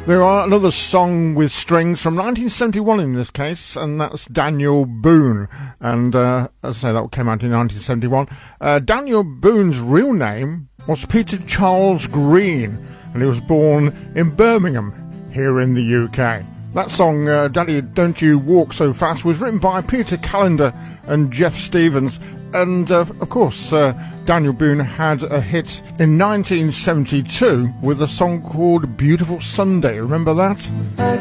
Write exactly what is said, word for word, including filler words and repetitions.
There are another song with strings from nineteen seventy-one in this case, and that's Daniel Boone. And uh, as I say, that came out in nineteen seventy-one. Uh, Daniel Boone's real name was Peter Charles Green, and he was born in Birmingham, here in the U K. That song, uh, Daddy Don't You Walk So Fast, was written by Peter Callender and Jeff Stevens. And, uh, of course, uh, Daniel Boone had a hit in nineteen seventy-two with a song called Beautiful Sunday. Remember that? I